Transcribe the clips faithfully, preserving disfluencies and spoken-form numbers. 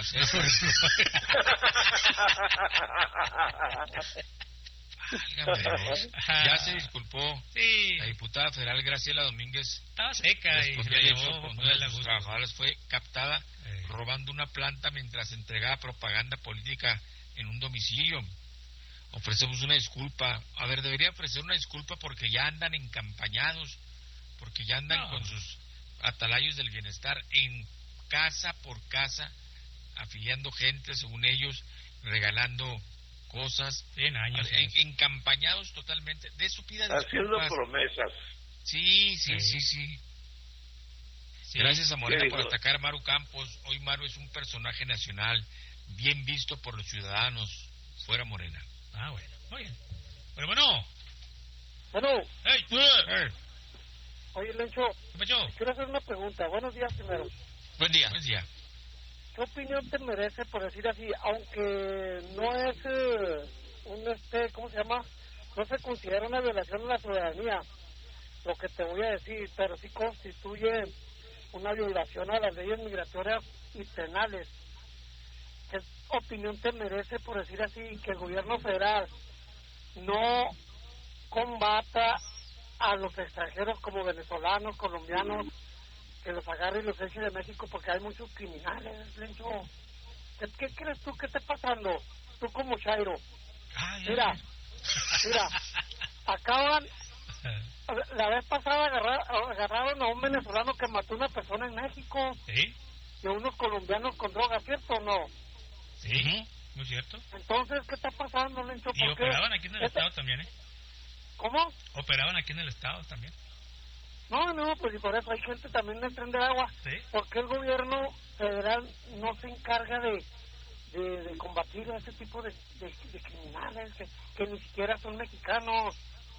César. Ya se disculpó. Sí. La diputada federal Graciela Domínguez estaba seca y se la hecho llevó con por una de la sus gusto. trabajadoras fue captada Eh. robando una planta mientras entregaba propaganda política en un domicilio. Ofrecemos una disculpa. A ver, debería ofrecer una disculpa porque ya andan encampañados, porque ya andan No. con sus atalayos del bienestar en casa por casa, afiliando gente, según ellos, regalando cosas, cien años. en, encampañados totalmente. De su pida haciendo disculpas. promesas. Sí, sí, sí, Sí. sí. Sí. Gracias a Morena Sí, por digo- atacar a Maru Campos. Hoy Maru es un personaje nacional, bien visto por los ciudadanos. Fuera Morena. Ah, bueno, muy bien. Pero bueno. Bueno, ¡Ey! Eh, oye, Lencho, ¿Qué pasó? quiero hacer una pregunta. Buenos días primero. Buen día. Buen día. ¿Qué opinión te merece, por decir así, aunque no es eh, un, este, ¿cómo se llama? No se considera una violación de la soberanía, lo que te voy a decir, pero sí constituye una violación a las leyes migratorias y penales. ¿Qué opinión te merece, por decir así, que el gobierno federal no combata a los extranjeros como venezolanos, colombianos, que los agarre y los eche de México porque hay muchos criminales, Lencho? ¿Qué, ¿Qué crees tú que está pasando? Tú como Chairo. Ay, Mira, ay. mira, acaban, la vez pasada agarra- agarraron a un venezolano que mató a una persona en México ¿Sí? y a unos colombianos con drogas, ¿cierto o no? Sí, muy cierto. Entonces, ¿qué está pasando, Lencho? Y ¿Por qué? operaban aquí en el Este- estado también, ¿eh? ¿Cómo? Operaban aquí en el estado también. No, no, pues y por eso hay gente también del Tren de Agua. Sí. ¿Por qué el gobierno federal no se encarga de, de, de combatir a ese tipo de, de, de criminales que, que ni siquiera son mexicanos?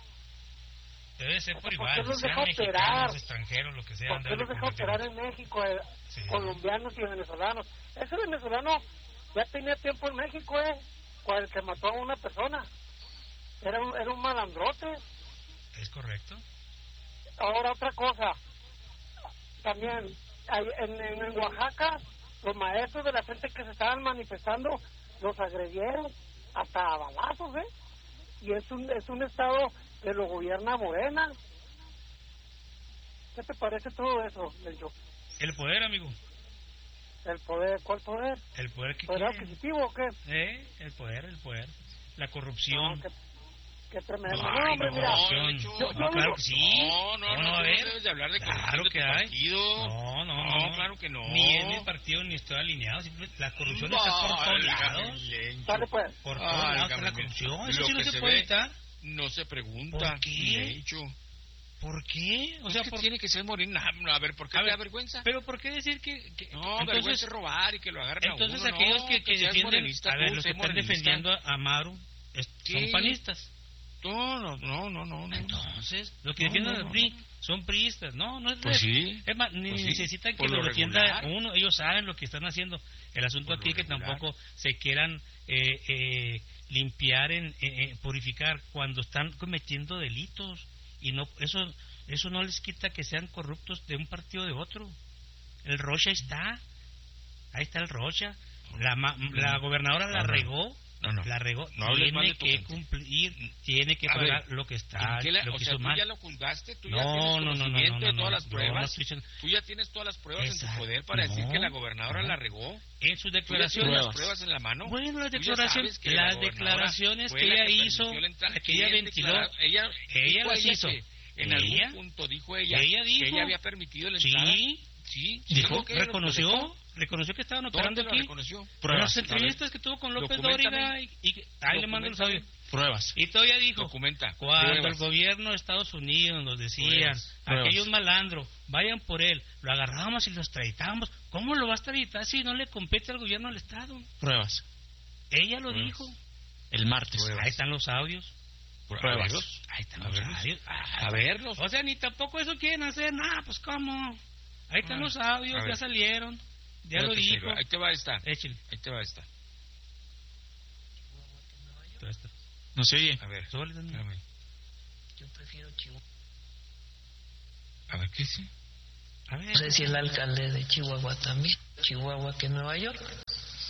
Debe ser por ¿Por igual, qué los sean deja mexicanos, operar? extranjeros, lo que sea. ¿Por qué los deja operar en México, eh, Sí. colombianos y venezolanos? Ese venezolano ya tenía tiempo en México, ¿eh? Cuando el que mató a una persona. Era un, era un malandrote. Es correcto. Ahora otra cosa, también hay- en, en, en Oaxaca los maestros de la gente que se estaban manifestando los agredieron hasta a balazos, ¿eh? Y es un es un estado que lo gobierna Morena. ¿Qué te parece todo eso, Lencho? El poder, amigo. El poder, ¿cuál poder? El poder que ¿Poder quieren. adquisitivo o qué? ¿Eh? El poder, el poder. La corrupción. No, qué, qué tremendo. Ay, No, hombre, no, mira, corrupción. yo- yo- No, yo claro digo- que sí. No, no, ¿Cómo no, va a tú ver? debes de hablar de Claro corrupción de que tu hay. partido. No, no, No, no. claro que no. Ni en mi partido ni estoy alineado. Simplemente la corrupción está por todos Válgame, lados. Lencho. Dale pues. Por todos Válgame, lados está la mi- corrupción. Eso lo sí no que se, se puede ve, evitar. No se pregunta. ¿Por qué? Lencho. ¿Por qué? O O sea, sea, por... tiene que ser Morena. A ver, ¿por qué A te ver, da vergüenza? Pero ¿por qué decir que... que- No, entonces, vergüenza es robar y que lo agarren entonces a uno. aquellos no, que, que seas defienden... morenista, A ver, tú, los sé que están morenista. defendiendo a Maru es- son Sí. panistas. No, no, no, no, no. no. Entonces, los que No, defienden no, al no. P R I son priistas. No, no es Pues es- sí. Es más, ni Pues sí. necesitan que Por lo lo defienda regular. uno. Ellos saben lo que están haciendo. El asunto Por aquí es lo que regular. tampoco se quieran eh, eh, limpiar, en eh, eh, purificar cuando están cometiendo delitos. Y no eso eso no les quita que sean corruptos de un partido o de otro. El Rocha está. Ahí está el Rocha. La, ma- la gobernadora la No, no. regó. No, no. La regó. No hables mal Tiene de tu que gente. cumplir, tiene que A ver, pagar lo que está, ¿En qué la- lo o que sea, hizo tú mal. ya lo juzgaste, tú No, ya tienes no, no, no, conocimiento no, de no, todas las no, pruebas, no estoy diciendo- tú ya tienes todas las pruebas en Exacto. tu poder para decir No, que la gobernadora no. la regó. En sus Tú ya declaraciones. tienes las pruebas en la mano. Bueno, las Tú ya declaraciones, sabes que la las gobernadora declaraciones fue que la ella que hizo, permitió la entrada. que ella ¿Quién ventiló, declaró? Ella, ella dijo las ella hizo. que en Ella- algún punto dijo ella, ella que dijo. ella había permitido la entrada. Sí, Sí, dijo, que ella lo reconoció, dejó. reconoció que estaban ¿Dónde operando lo aquí. reconoció? En Pruebas. las entrevistas que tuvo con López Documentame. Dóriga y, y que- ahí le mando los audios. Pruebas. Y todavía dijo, Documenta. cuando Pruebas. el gobierno de Estados Unidos nos decían, Pruebas. Pruebas. aquellos malandros, vayan por él, lo agarrábamos y lo extraditábamos. ¿Cómo lo va a extraditar si no le compete al gobierno del Estado? Pruebas. Ella lo Pruebas. dijo. El martes. Ahí están los audios. A verlos. Ahí están A los verlos. audios. A verlos. O sea, ni tampoco eso quieren hacer. Nada, pues ¿cómo? Ahí están Ah, los audios, a ya ver. salieron. Ya Espérate, lo dijo. Chairo, ahí te va esta. Échale. Ahí te va esta. Todo esto. No se oye. A ver. Súbale, Daniel. Espérame. Yo prefiero Chihuahua. A ver, ¿qué sí? A ver. No sé si el alcalde de Chihuahua también. Chihuahua que Nueva York.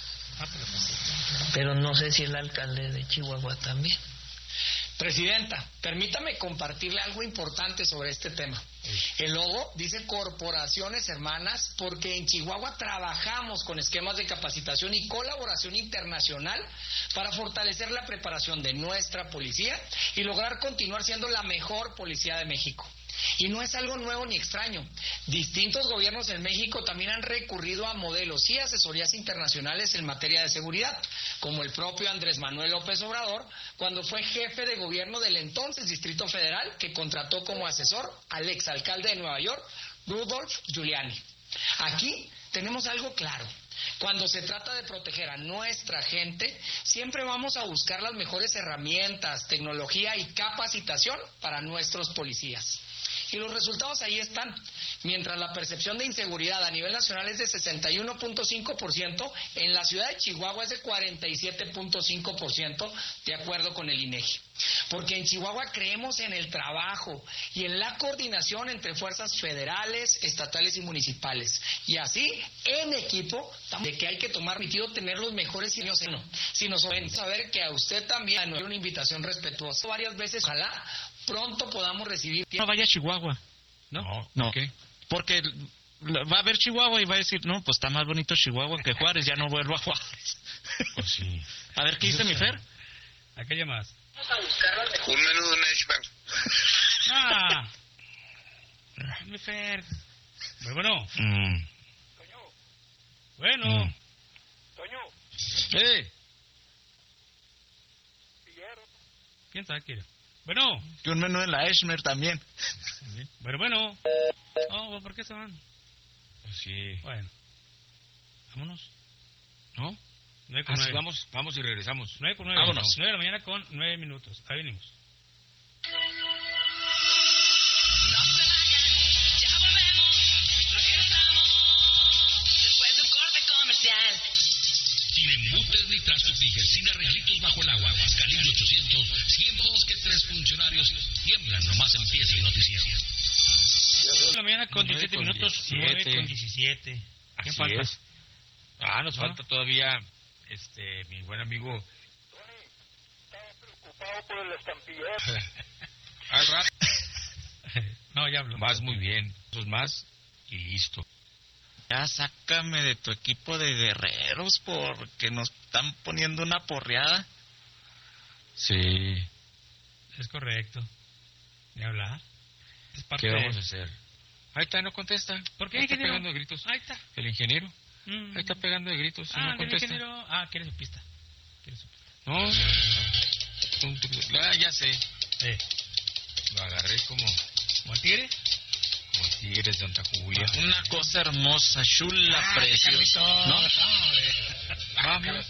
Ah, pero pues sí. Pero no sé si el alcalde de Chihuahua también. Presidenta, permítame compartirle algo importante sobre este tema. El logo dice corporaciones hermanas porque en Chihuahua trabajamos con esquemas de capacitación y colaboración internacional para fortalecer la preparación de nuestra policía y lograr continuar siendo la mejor policía de México. Y no es algo nuevo ni extraño. Distintos gobiernos en México también han recurrido a modelos y asesorías internacionales en materia de seguridad, como el propio Andrés Manuel López Obrador, cuando fue jefe de gobierno del entonces Distrito Federal, que contrató como asesor al exalcalde de Nueva York, Rudolph Giuliani. Aquí tenemos algo claro. Cuando se trata de proteger a nuestra gente, siempre vamos a buscar las mejores herramientas, tecnología y capacitación para nuestros policías. Y los resultados ahí están. Mientras la percepción de inseguridad a nivel nacional es de sesenta y uno punto cinco por ciento, en la ciudad de Chihuahua es de cuarenta y siete punto cinco por ciento, de acuerdo con el INEGI. Porque en Chihuahua creemos en el trabajo y en la coordinación entre fuerzas federales, estatales y municipales. Y así, en equipo, de que hay que tomar permitido tener los mejores niños en uno. Si nos ven, saber que a usted también no una invitación respetuosa varias veces, ojalá pronto podamos recibir. No vaya a Chihuahua, ¿no? No, no. ¿por qué? Porque va a ver Chihuahua y va a decir, no, pues está más bonito Chihuahua que Juárez, ya no vuelvo a Juárez. Pues sí. A ver, ¿qué dice mi Fer? ¿A qué llamas? Un menú de Nashville. Ah, mi Fer. Muy bueno. Mm. Bueno. Mm. ¡Eh! ¿Quién sabe qué? Bueno. Y un menú en la Esmer también. Bueno, bueno. Oh, ¿por qué se van? Pues sí. Bueno. Vámonos. ¿No? Nueve con Así nueve. vamos, vamos y regresamos. Nueve con nueve. Vámonos. Nueve de la mañana con nueve minutos. Ahí venimos. No se vayan, ya volvemos, regresamos, después de un corte comercial. Sin embutes ni trastos dijes, sin arreglitos bajo el agua. Calibre ochocientos, siendo dos que tres funcionarios tiemblan, nomás empieza el noticiero. nueve de la mañana con Nueve diecisiete con minutos. diecisiete. nueve con diecisiete. ¿Quién Así falta? es. Ah, nos ¿Ah? falta todavía este mi buen amigo. Preocupado por el estampillero. Al rato. No, ya hablo. Vas muy bien. Eso es más y listo. Ya sácame de tu equipo de guerreros porque nos están poniendo una porreada. Sí. Es correcto. Ni hablar. Es parte ¿Qué de- vamos a hacer? Ahí está, no contesta. ¿Por qué, Ahí está ingeniero? pegando de gritos. Ahí está. El ingeniero. Mm. Ahí está pegando de gritos. y Ah, no el contesta. ingeniero. Ah, quiere su pista. Quiere su pista. No. Ah, ya sé. Eh. Lo agarré como, ¿Como el tigre? como tigres de Santa Julia. Una cosa hermosa, chula, preciosa. ¿No? Vamos.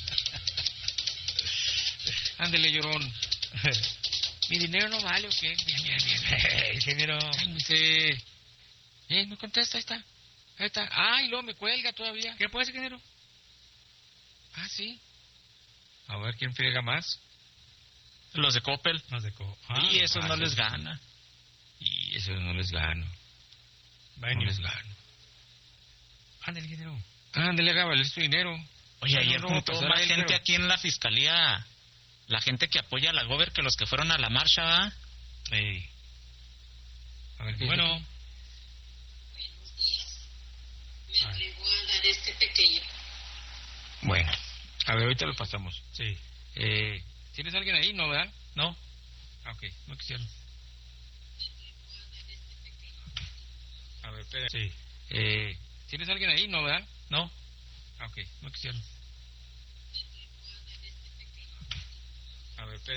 Ándele, llorón. Mi dinero no vale, ¿o qué? Bien, bien, bien. Ingeniero. Ay, me dice. Eh, no contesta, ahí está. Ahí está. Ah, y luego me cuelga todavía. ¿Qué puede ser, ingeniero? Ah, sí. A ver quién friega más. Los de Coppel. Nos decó. y esos ah, no sí. les gana. Y eso no les gano. Va No venir. les gano. Ándale, ingeniero. Ándele, haga valer su dinero. Oye, No, ayer no, no, juntó pasar más a él, gente pero- aquí en la fiscalía. La gente que apoya a la Gober que los que fueron a la marcha, ¿va? Ey. A ver qué Bueno. Buenos días. Me Ah. atrevo a dar este pequeño. Bueno. A ver, ahorita lo pasamos. Sí. Eh, ¿Tienes alguien ahí? ¿No, verdad? No, Ah, ok. no quisieron. A ver, espera. Sí. Eh, ¿Tienes alguien ahí? ¿No, verdad? No, Ah, ok. no quisieron. A ver, espera.